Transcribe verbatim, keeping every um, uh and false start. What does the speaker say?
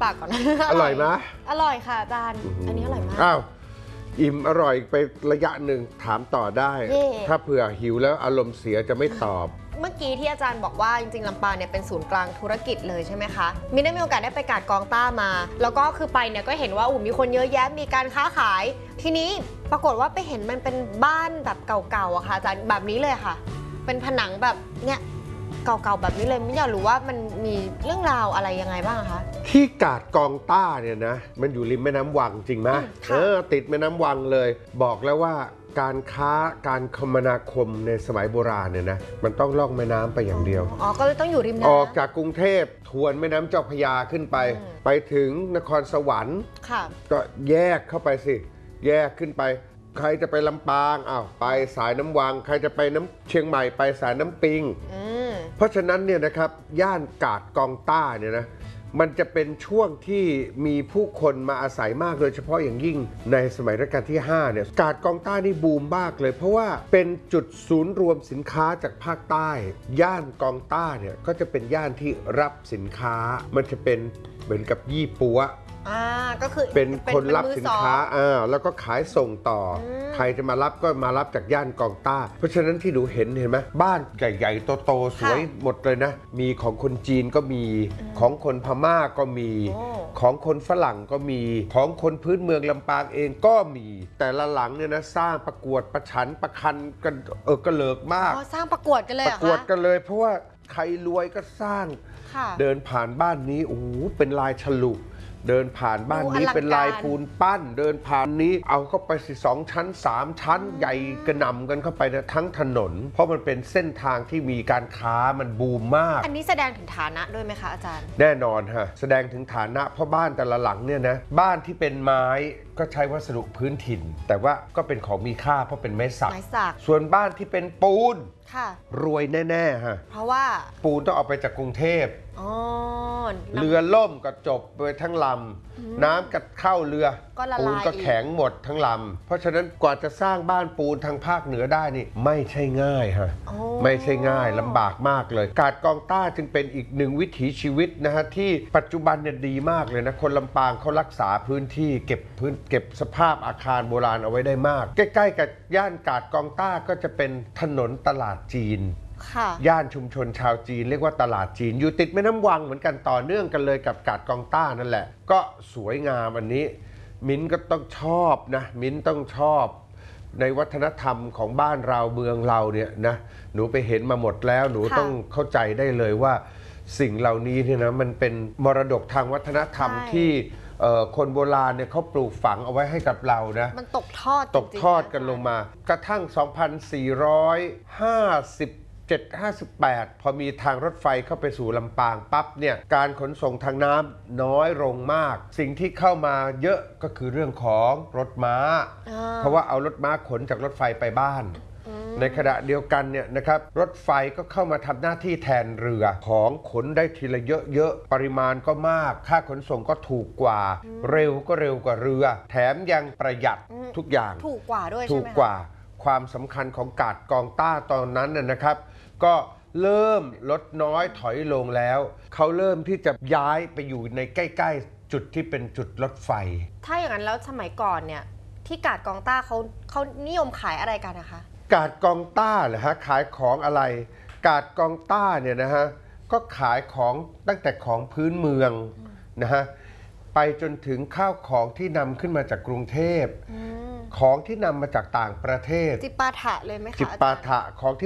ากก่อนอร่อยไหมอร่อยค่ะอาจารย์อันนี้อร่อยมากอ้าวอิ่มอร่อยไประยะหนึ่งถามต่อได้ถ้าเผื่อหิวแล้วอารมณ์เสียจะไม่ตอบเมื่อกี้ที่อาจารย์บอกว่าจริงๆลำปางเนี่ยเป็นศูนย์กลางธุรกิจเลยใช่ไหมคะมินได้มีโอกาสได้ไปกาดกองต้ามาแล้วก็คือไปเนี่ยก็เห็นว่าอู้มีคนเยอะแยะมีการค้าขายทีนี้ปรากฏว่าไปเห็นมันเป็นบ้านแบบเก่าๆอะค่ะอาจารย์แบบนี้เลยค่ะเป็นผนังแบบเนี่ยเก่าๆแบบนี้เลยไม่อยากรู้ว่ามันมีเรื่องราวอะไรยังไงบ้างคะที่กาดกองต้าเนี่ยนะมันอยู่ริมแม่น้ำวังจริงไหมเออติดแม่น้ำวังเลยบอกแล้วว่าการค้าการคมนาคมในสมัยโบราณเนี่ยนะมันต้องล่องแม่น้ำไปอย่างเดียวอ๋อก็เลยต้องอยู่ริมน้ำออกจากกรุงเทพทวนแม่น้ำเจ้าพระยาขึ้นไปไปถึงนครสวรรค์ก็แยกเข้าไปสิแยกขึ้นไปใครจะไปลำปางอ้าวไปสายน้ำวังใครจะไปน้ำเชียงใหม่ไปสายน้ำปิงเพราะฉะนั้นเนี่ยนะครับย่านกาดกองต้าเนี่ยนะมันจะเป็นช่วงที่มีผู้คนมาอาศัยมากโดยเฉพาะอย่างยิ่งในสมัยรัชกาลที่ห้าเนี่ยกาดกองต้านี่บูมมากเลยเพราะว่าเป็นจุดศูนย์รวมสินค้าจากภาคใต้ย่านกองต้าเนี่ยก็จะเป็นย่านที่รับสินค้ามันจะเป็นเหมือนกับยี่ปัวอ่าก็คือเป็นคนรับสินค้าอ่าแล้วก็ขายส่งต่อใครจะมารับก็มารับจากย่านกองต้าเพราะฉะนั้นที่หนูเห็นเห็นไหมบ้านใหญ่ๆโตๆสวยหมดเลยนะมีของคนจีนก็มีของคนพม่าก็มีของคนฝรั่งก็มีของคนพื้นเมืองลำปางเองก็มีแต่ละหลังเนี่ยนะสร้างประกวดประชันประคันกันเออกระเลิกมากสร้างประกวดกันเลยประกวดกันเลยเพราะว่าใครรวยก็สร้างเดินผ่านบ้านนี้โอ้โหเป็นลายฉลุเดินผ่านบ้านนี้เป็นลายปูนปั้นเดินผ่านนี้เอาเข้าไปสิสองชั้นสามชั้นใหญ่กระหน่ำกันเข้าไปนะทั้งถนนเพราะมันเป็นเส้นทางที่มีการค้ามันบูมมากอันนี้แสดงถึงฐานะด้วยไหมคะอาจารย์แน่นอนฮะแสดงถึงฐานะเพราะบ้านแต่ละหลังเนี่ยนะบ้านที่เป็นไม้ก็ใช้วัสดุพื้นถิ่นแต่ว่าก็เป็นของมีค่าเพราะเป็นไม้สักส่วนบ้านที่เป็นปูนรวยแน่ๆฮะเพราะว่าปูนต้องเอาไปจากกรุงเทพเรือล่มก็จบไปทั้งลำน้ำกัดเข้าเรือปูนก็แข็งหมดทั้งลำเพราะฉะนั้นกว่าจะสร้างบ้านปูนทางภาคเหนือได้นี่ไม่ใช่ง่ายฮะไม่ใช่ง่ายลำบากมากเลยกาดกองต้าจึงเป็นอีกหนึ่งวิถีชีวิตนะฮะที่ปัจจุบันเนี่ยดีมากเลยนะคนลำปางเขารักษาพื้นที่เก็บพื้นเก็บสภาพอาคารโบราณเอาไว้ได้มากใกล้ๆกับย่านกาดกองต้าก็จะเป็นถนนตลาดจีนย่านชุมชนชาวจีนเรียกว่าตลาดจีนอยู่ติดแม่น้ำวังเหมือนกันต่อเนื่องกันเลยกับกาดกองต้านั่นแหละก็สวยงามอันนี้มิ้นก็ต้องชอบนะมิ้นต้องชอบในวัฒนธรรมของบ้านเราเมืองเราเนี่ยนะหนูไปเห็นมาหมดแล้วหนูต้องเข้าใจได้เลยว่าสิ่งเหล่านี้เนี่ยนะมันเป็นมรดกทางวัฒนธรรมที่คนโบราณเนี่ยเขาปลูกฝังเอาไว้ให้กับเรานะมันตกทอดตกทอดกันลงมากระทั่ง สองพันสี่ร้อยห้าสิบเจ็ด ห้าสิบแปด พอมีทางรถไฟเข้าไปสู่ลำปางปั๊บเนี่ยการขนส่งทางน้ำน้อยลงมากสิ่งที่เข้ามาเยอะก็คือเรื่องของรถม้าเพราะว่าเอารถม้าขนจากรถไฟไปบ้านในขณะเดียวกันเนี่ยนะครับรถไฟก็เข้ามาทำหน้าที่แทนเรือของขนได้ทีละเยอะๆปริมาณก็มากค่าขนส่งก็ถูกกว่าเร็วก็เร็วกว่าเรือแถมยังประหยัดทุกอย่างถูกกว่าด้วยใช่ไหมถูกกว่าความสำคัญของกาดกองต้าตอนนั้นนะครับก็เริ่มลดน้อยถอยลงแล้วเขาเริ่มที่จะย้ายไปอยู่ในใกล้ๆจุดที่เป็นจุดรถไฟถ้าอย่างนั้นแล้วสมัยก่อนเนี่ยที่กาดกองต้าเขาเขานิยมขายอะไรกันนะคะกาดกองต้าเหรอฮะขายของอะไรกาดกองต้าเนี่ยนะฮะก็ขายของตั้งแต่ของพื้นเมืองนะฮะไปจนถึงข้าวของที่นำขึ้นมาจากกรุงเทพของที่นำมาจากต่างประเทศจิปาถะเลยไหมคะจิปาถะของที่